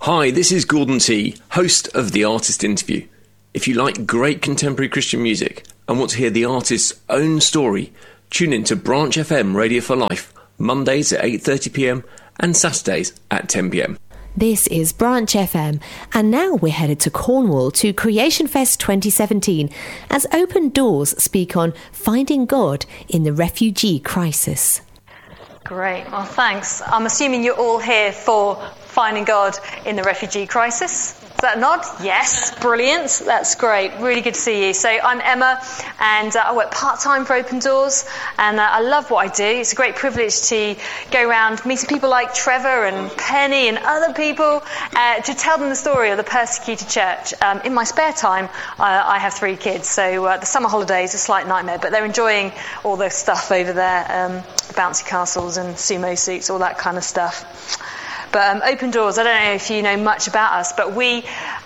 Hi, this is Gordon T, host of The Artist Interview. If you like great contemporary Christian music and want to hear the artist's own story, tune in to Branch FM Radio for Life, Mondays at 8:30pm and Saturdays at 10pm. This is Branch FM, and now we're headed to Cornwall to Creation Fest 2017 as Open Doors speak on finding God in the refugee crisis. Great, well thanks. I'm assuming you're all here for finding God in the refugee crisis. Is that a nod? Yes, brilliant. That's great. Really good to see you. So I'm Emma, and I work part-time for Open Doors, and I love what I do. It's a great privilege to go around meeting people like Trevor and Penny and other people to tell them the story of the persecuted church. In my spare time, I have 3 kids, so the summer holidays are a slight nightmare, but they're enjoying all the stuff over there, bouncy castles and sumo suits, all that kind of stuff. But Open Doors, I don't know if you know much about us, but we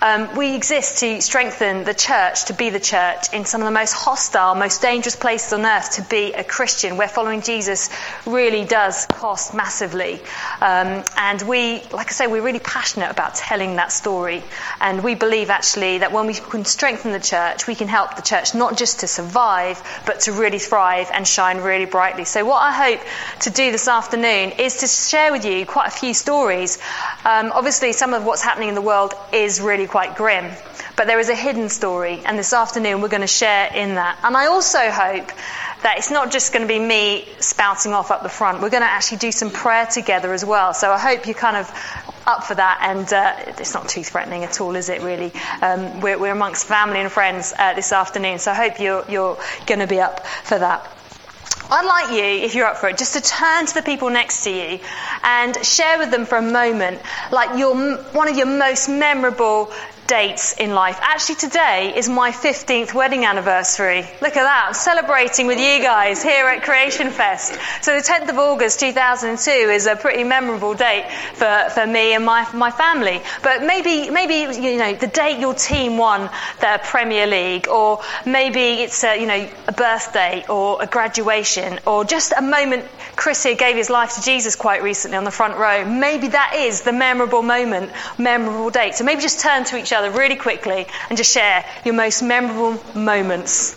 exist to strengthen the church, to be the church in some of the most hostile, most dangerous places on earth. To be a Christian, where following Jesus really does cost massively. And we, like I say, we're really passionate about telling that story. And we believe actually that when we can strengthen the church, we can help the church not just to survive, but to really thrive and shine really brightly. So what I hope to do this afternoon is to share with you quite a few stories. Obviously, some of what's happening in the world is really quite grim, but there is a hidden story, and this afternoon we're going to share in that. And I also hope that it's not just going to be me spouting off up the front. We're going to actually do some prayer together as well. So I hope you're kind of up for that, and it's not too threatening at all, is it really? We're amongst family and friends this afternoon, so I hope you're going to be up for that. I'd like you, if you're up for it, just to turn to the people next to you and share with them for a moment, like one of your most memorable dates in life. Actually, today is my 15th wedding anniversary. Look at that. I'm celebrating with you guys here at Creation Fest. So the 10th of August 2002 is a pretty memorable date for me and my family. But maybe you know the date your team won the Premier League, or maybe it's a birthday or a graduation, or just a moment Chris here gave his life to Jesus quite recently on the front row. Maybe that is the memorable moment, memorable date. So maybe just turn to each other really quickly and just share your most memorable moments.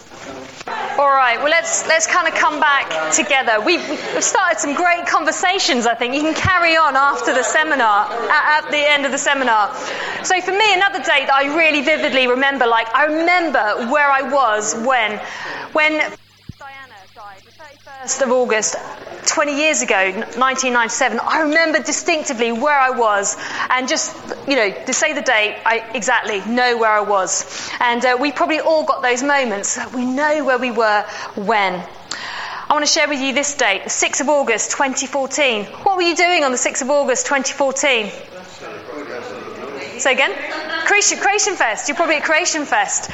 All right, well, let's kind of come back together. We've started some great conversations, I think. You can carry on after the seminar, at the end of the seminar. So for me, another date that I really vividly remember, I remember where I was when Diana died, the 31st of August, 20 years ago, 1997. I remember distinctively where I was, and just, to say the date, I exactly know where I was. And we probably all got those moments. We know where we were when. I want to share with you this date, the 6th of August, 2014. What were you doing on the 6th of August, 2014? Say again? Creation Fest. You're probably at Creation Fest.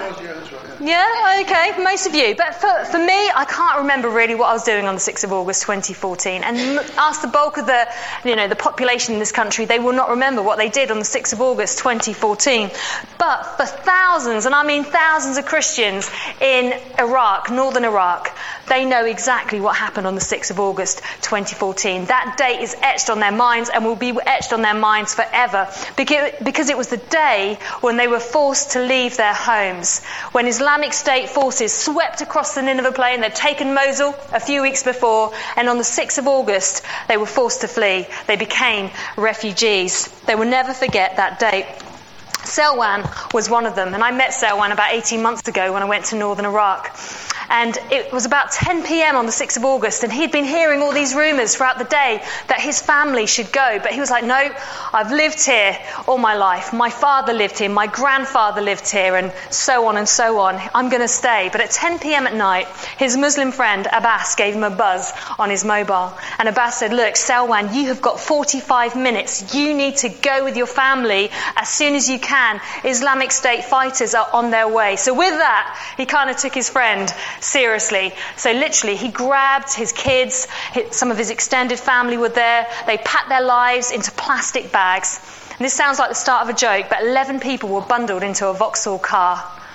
Yeah, okay, most of you. But for me, I can't remember really what I was doing on the 6th of August 2014. And ask the bulk of the population in this country, they will not remember what they did on the 6th of August 2014. But for thousands, and I mean thousands of Christians in Iraq, northern Iraq, they know exactly what happened on the 6th of August 2014. That date is etched on their minds and will be etched on their minds forever, because it was the day when they were forced to leave their homes, when Islamic State forces swept across the Nineveh plain. They'd taken Mosul a few weeks before, and on the 6th of August, they were forced to flee. They became refugees. They will never forget that date. Selwan was one of them, and I met Selwan about 18 months ago when I went to northern Iraq. And it was about 10 p.m. on the 6th of August, and he'd been hearing all these rumours throughout the day that his family should go. But he was like, no, I've lived here all my life. My father lived here, my grandfather lived here, and so on and so on. I'm going to stay. But at 10 p.m. at night, his Muslim friend Abbas gave him a buzz on his mobile. And Abbas said, look, Selwan, you have got 45 minutes. You need to go with your family as soon as you can. Islamic State fighters are on their way. So with that, he kind of took his friend seriously. So literally, he grabbed his kids, some of his extended family were there. They packed their lives into plastic bags. And this sounds like the start of a joke, but 11 people were bundled into a Vauxhall car.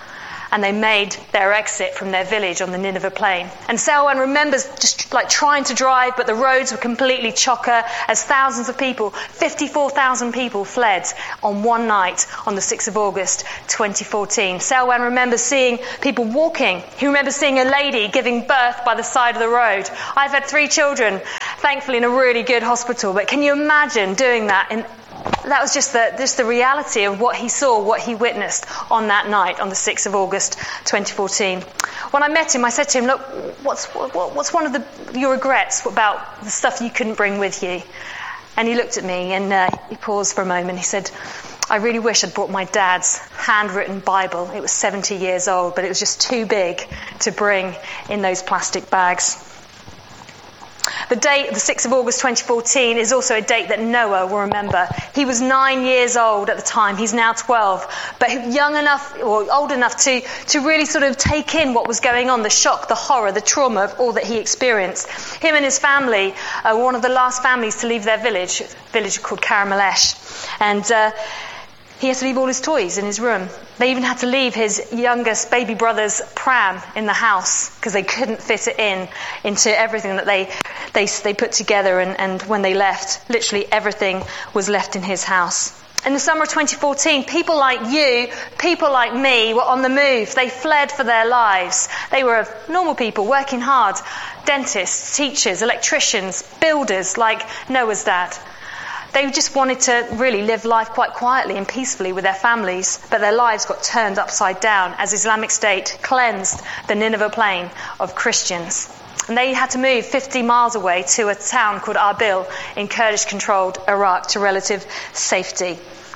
and they made their exit from their village on the Nineveh plain. And Selwyn remembers just like trying to drive, but the roads were completely chocker as thousands of people, 54,000 people fled on one night on the 6th of August 2014. Selwyn remembers seeing people walking. He remembers seeing a lady giving birth by the side of the road. I've had 3 children, thankfully in a really good hospital, but can you imagine doing that? And that was just the reality of what he saw, what he witnessed on that night, on the 6th of August 2014. When I met him, I said to him, look, what's one of your regrets about the stuff you couldn't bring with you? And he looked at me and he paused for a moment. He said, I really wish I'd brought my dad's handwritten Bible. It was 70 years old, but it was just too big to bring in those plastic bags. The date, the 6th of August 2014, is also a date that Noah will remember. He was 9 years old at the time. He's now 12. But young enough, or old enough to really sort of take in what was going on, the shock, the horror, the trauma of all that he experienced. Him and his family were one of the last families to leave their village, a village called Karamalesh. And he had to leave all his toys in his room. They even had to leave his youngest baby brother's pram in the house because they couldn't fit it into everything that they put together. And when they left, literally everything was left in his house. In the summer of 2014, people like you, people like me were on the move. They fled for their lives. They were normal people working hard. Dentists, teachers, electricians, builders like Noah's dad. They just wanted to really live life quite quietly and peacefully with their families, but their lives got turned upside down as Islamic State cleansed the Nineveh plain of Christians. And they had to move 50 miles away to a town called Arbil in Kurdish-controlled Iraq to relative safety.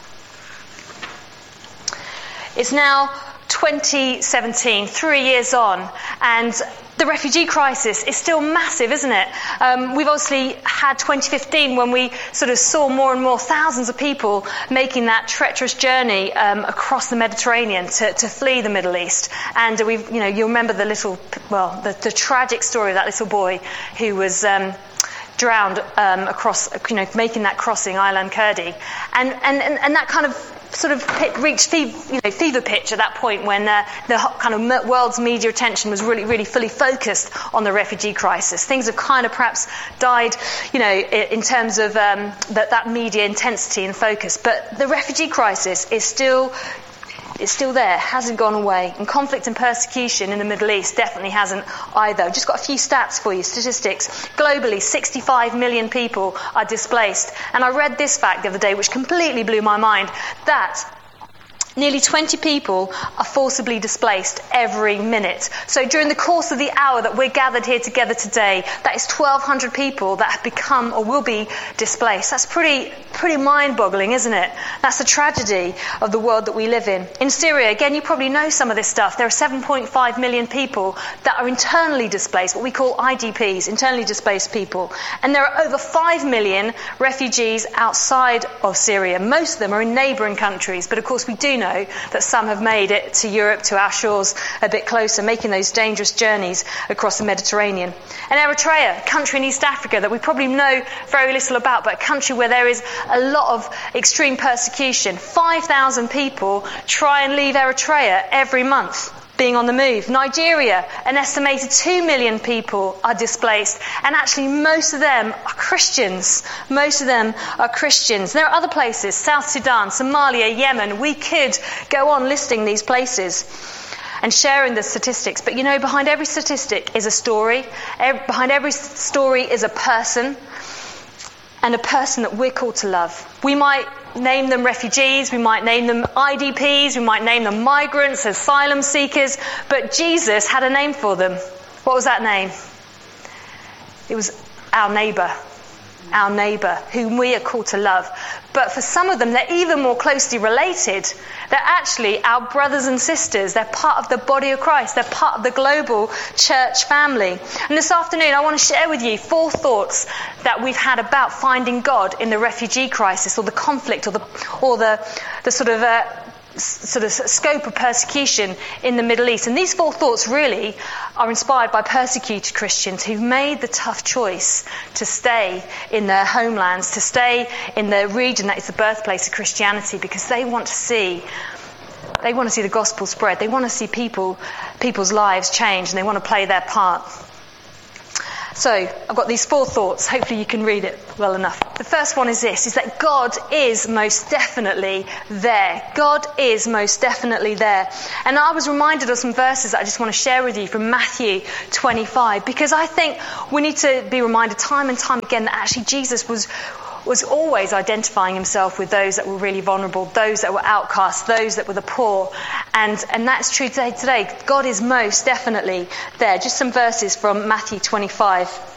It's now 2017, 3 years on, and the refugee crisis is still massive, isn't it? We've obviously had 2015 when we sort of saw more and more thousands of people making that treacherous journey across the Mediterranean to flee the Middle East. And you'll remember the tragic story of that little boy who was drowned across, making that crossing, Aylan Kurdi, and that kind of sort of reached fever pitch at that point when the kind of world's media attention was really fully focused on the refugee crisis. Things have kind of perhaps died, in terms of that media intensity and focus. But the refugee crisis is still there, hasn't gone away. And conflict and persecution in the Middle East definitely hasn't either. I've just got a few stats for you, statistics. Globally, 65 million people are displaced. And I read this fact the other day, which completely blew my mind, that nearly 20 people are forcibly displaced every minute. So during the course of the hour that we're gathered here together today, that is 1,200 people that have become or will be displaced. That's pretty mind-boggling, isn't it? That's the tragedy of the world that we live in. In Syria, again, you probably know some of this stuff. There are 7.5 million people that are internally displaced, what we call IDPs, internally displaced people. And there are over 5 million refugees outside of Syria. Most of them are in neighbouring countries, but of course we do know that some have made it to Europe, to our shores a bit closer, making those dangerous journeys across the Mediterranean. And Eritrea, a country in East Africa that we probably know very little about, but a country where there is a lot of extreme persecution. 5,000 people try and leave Eritrea every month, being on the move. Nigeria, an estimated 2 million people are displaced, and actually most of them are Christians. Most of them are Christians. There are other places, South Sudan, Somalia, Yemen. We could go on listing these places and sharing the statistics. But behind every statistic is a story. Behind every story is a person, and a person that we're called to love. We might name them refugees, we might name them IDPs, we might name them migrants, asylum seekers, but Jesus had a name for them. What was that name? It was our neighbour, whom we are called to love. But for some of them, they're even more closely related. They're actually our brothers and sisters. They're part of the body of Christ. They're part of the global church family. And this afternoon, I want to share with you 4 thoughts that we've had about finding God in the refugee crisis, or the conflict, or the sort of scope of persecution in the Middle East. And these 4 thoughts really are inspired by persecuted Christians who've made the tough choice to stay in their homelands, to stay in the region that is the birthplace of Christianity, because they want to see They want to see the gospel spread. They want to see people's lives change, and they want to play their part. So I've got these 4 thoughts. Hopefully you can read it well enough. The first one is this, is that God is most definitely there. God is most definitely there. And I was reminded of some verses that I just want to share with you from Matthew 25, because I think we need to be reminded time and time again that actually Jesus was always identifying himself with those that were really vulnerable, those that were outcasts, those that were the poor. And that's true today. God is most definitely there. Just some verses from Matthew 25.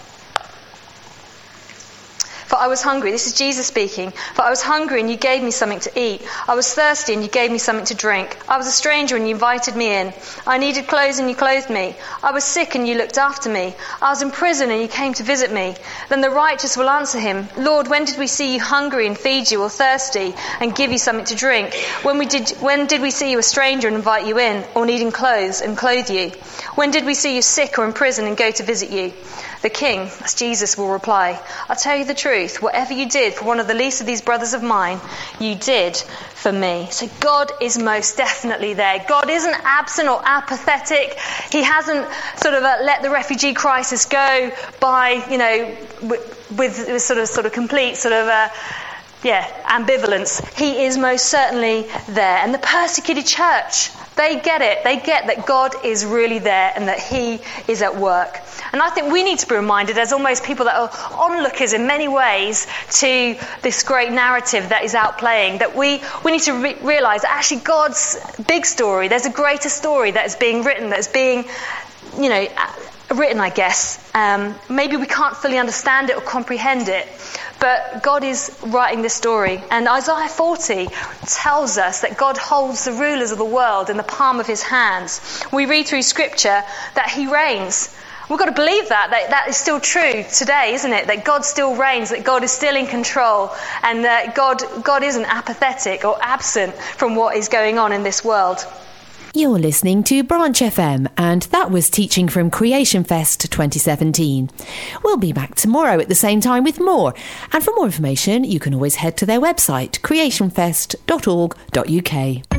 For I was hungry, this is Jesus speaking, for I was hungry and you gave me something to eat. I was thirsty and you gave me something to drink. I was a stranger and you invited me in. I needed clothes and you clothed me. I was sick and you looked after me. I was in prison and you came to visit me. Then the righteous will answer him, Lord, when did we see you hungry and feed you, or thirsty and give you something to drink? When did we see you a stranger and invite you in, or needing clothes and clothe you? When did we see you sick or in prison and go to visit you? The king, as Jesus, will reply, I tell you the truth, whatever you did for one of the least of these brothers of mine, you did for me. So God is most definitely there. God isn't absent or apathetic. He hasn't sort of let the refugee crisis go by, with sort of complete ambivalence. He is most certainly there. And the persecuted church, they get it. They get that God is really there and that he is at work. And I think we need to be reminded, as almost people that are onlookers in many ways to this great narrative that is outplaying, that we need to realise that actually God's big story, there's a greater story that is being written, that is being, written, I guess. Maybe we can't fully understand it or comprehend it, but God is writing this story. And Isaiah 40 tells us that God holds the rulers of the world in the palm of his hands. We read through scripture that he reigns. We've got to believe that is still true today, isn't it? That God still reigns, that God is still in control, and that God isn't apathetic or absent from what is going on in this world. You're listening to Branch FM, and that was teaching from Creation Fest 2017. We'll be back tomorrow at the same time with more. And for more information, you can always head to their website, creationfest.org.uk.